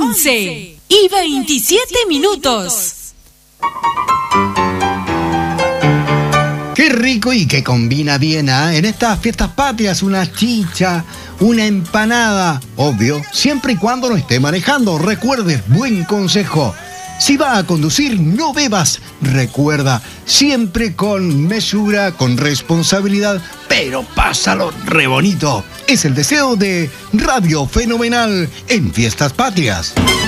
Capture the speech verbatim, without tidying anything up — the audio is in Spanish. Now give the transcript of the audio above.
once y veintisiete minutos. Qué rico y que combina bien, ¿eh? En estas fiestas patrias, una chicha, una empanada, obvio, siempre y cuando no esté manejando. Recuerde, buen consejo. Si va a conducir, no bebas. Recuerda, siempre con mesura, con responsabilidad, pero pásalo re bonito. Es el deseo de Radio Fenomenal en Fiestas Patrias.